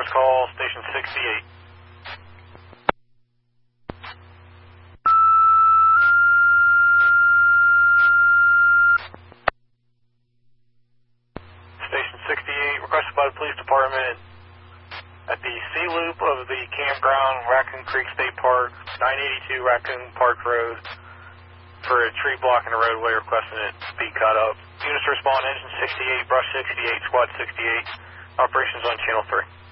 dispatch call, station 68. Station 68, requested by the police department at the C loop of the campground, Raccoon Creek State Park, 982 Raccoon Park Road, for a tree blocking the roadway, requesting it be cut up. Units respond, engine 68, brush 68, squad 68, operations on channel 3.